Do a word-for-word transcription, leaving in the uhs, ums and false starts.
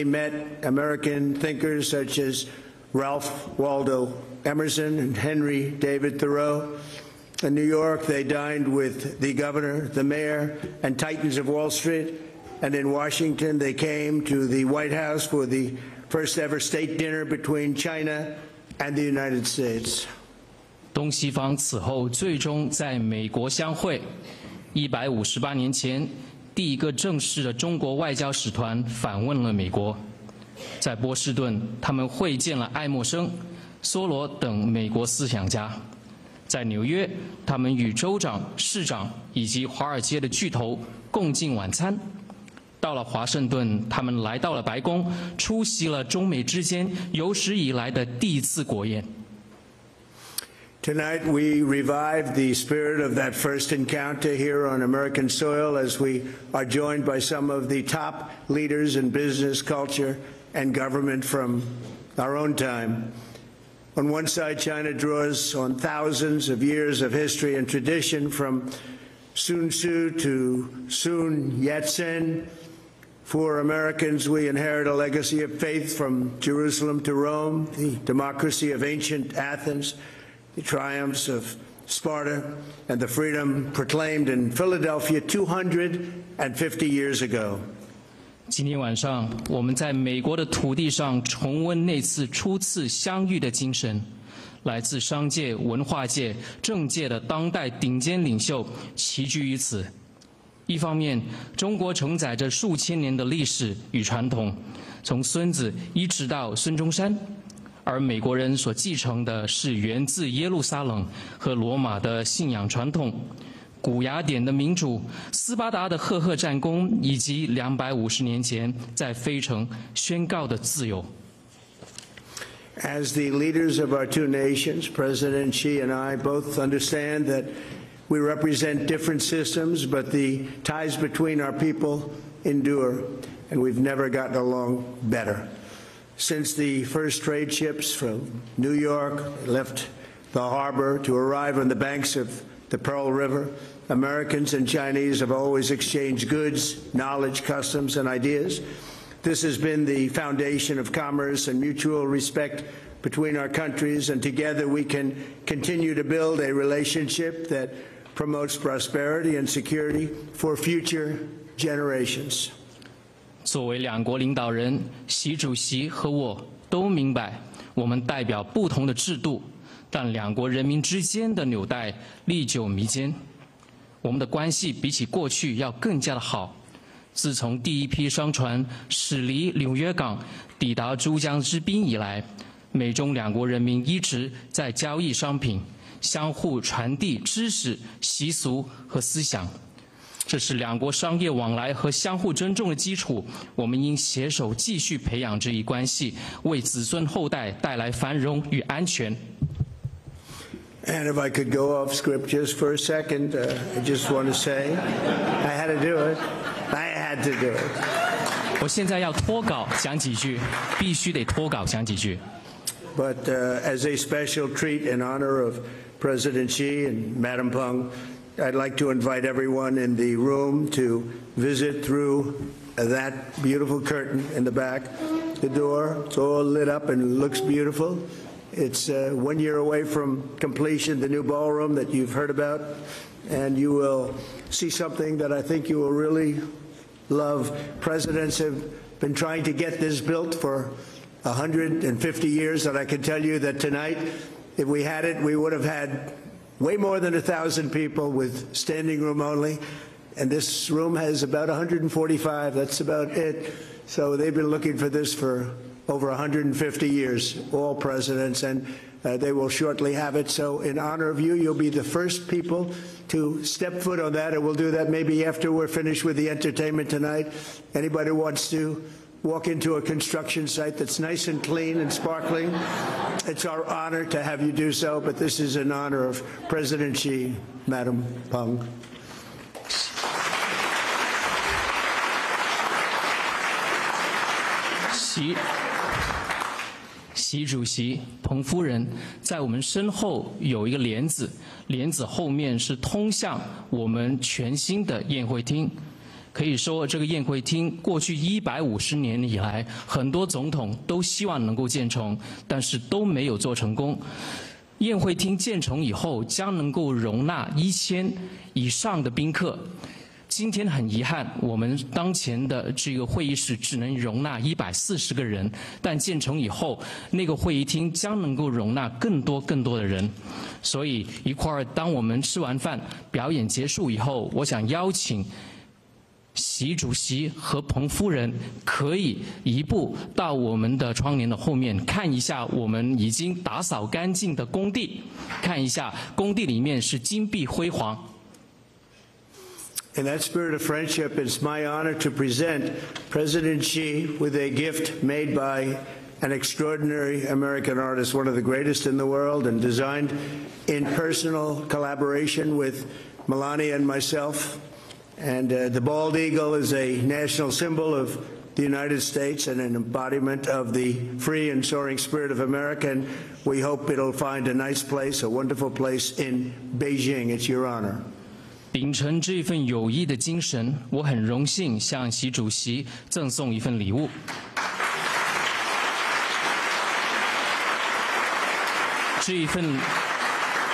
met American thinkers such as Ralph Waldo Emerson and Henry David Thoreau. In New York, they dined with the governor, the mayor, and titans of Wall Street. And in Washington, they came to the White House for the first ever state dinner between China and the United States. 东西方此后最终在美国相会。一百五十八年前，第一个正式的中国外交使团访问了美国。在波士顿，他们会见了爱默生、梭罗等美国思想家。在纽约，他们与州长、市长以及华尔街的巨头共进晚餐。到了华盛顿，他们来到了白宫，出席了中美之间有史以来的第一次国宴。 Tonight we revive the spirit of that first encounter here on American soil as we are joined by some of the top leaders in business, culture, and government from our own time. On one side, China draws on thousands of years of history and tradition from Sun Tzu to Sun Yat-sen. For Americans, we inherit a legacy of faith from Jerusalem to Rome, the democracy of ancient Athens, the triumphs of Sparta, and the freedom proclaimed in Philadelphia two hundred fifty years ago. 今天晚上，我们在美国的土地上重温那次初次相遇的精神。来自商界、文化界、政界的当代顶尖领袖齐聚于此。一方面，中国承载着数千年的历史与传统，从孙子一直到孙中山。而美国人所继承的是源自耶路撒冷和罗马的信仰传统，古雅典的民主，斯巴达的赫赫战功，以及两百五十年前在费城宣告的自由。 As the leaders of our two nations, President Xi and I both understand that we represent different systems, but the ties between our people endure, and we've never gotten along better. Since the first trade ships from New York left the harbor to arrive on the banks of the Pearl River, Americans and Chinese have always exchanged goods, knowledge, customs, and ideas. This has been the foundation of commerce and mutual respect between our countries, and together we can continue to build a relationship that promotes prosperity and security for future generations. 作为两国领导人，习主席和我都明白，我们代表不同的制度，但两国人民之间的纽带历久弥坚。我们的关系比起过去要更加的好。自从第一批商船驶离纽约港，抵达珠江之滨以来，美中两国人民一直在交易商品，相互传递知识、习俗和思想。这是两国商业往来和相互尊重的基础，我们应携手继续培养这一关系，为子孙后代带来繁荣与安全。 And if I could go off script just for a second, uh, I just want to say, I had to do it. I had to do it. 我现在要脱稿讲几句，必须得脱稿讲几句。 But uh, as a special treat in honor of President Xi and Madam Peng, I'd like to invite everyone in the room to visit through that beautiful curtain in the back. The door, it's all lit up and looks beautiful. It's uh, one year away from completion, the new ballroom that you've heard about, and you will see something that I think you will really love. Presidents have been trying to get this built for one hundred fifty years, and I can tell you that tonight, if we had it, we would have had way more than a thousand people with standing room only, and this room has about one hundred forty-five. That's about it. So they've been looking for this for over one hundred fifty years, all presidents, and uh, they will shortly have it. So in honor of you, you'll be the first people to step foot on that, and we'll do that maybe after we're finished with the entertainment tonight. Anybody who wants to walk into a construction site that's nice and clean and sparkling, it's our honor to have you do so, but this is in honor of President Xi, Madam Peng. 习习主席、彭夫人在我们身后有一个帘子，帘子后面是通向我们全新的宴会厅。 可以说，这个宴会厅过去一百五十年以来，很多总统都希望能够建成，但是都没有做成功。宴会厅建成以后，将能够容纳一千以上的宾客。今天很遗憾，我们当前的这个会议室只能容纳一百四十个人，但建成以后，那个会议厅将能够容纳更多更多的人。所以一会儿当我们吃完饭，表演结束以后，我想邀请习主席和彭夫人可以移步到我们的窗帘的后面，看一下我们已经打扫干净的工地，看一下工地里面是金碧辉煌。 In that spirit of friendship, it's my honor to present President Xi with a gift made by an extraordinary American artist, one of the greatest in the world, and designed in personal collaboration with Melania and myself. And uh, the bald eagle is a national symbol of the United States and an embodiment of the free and soaring spirit of America. And we hope it'll find a nice place, a wonderful place in Beijing. It's your honor. 秉承这份友谊的精神，我很荣幸向习主席赠送一份礼物。这一份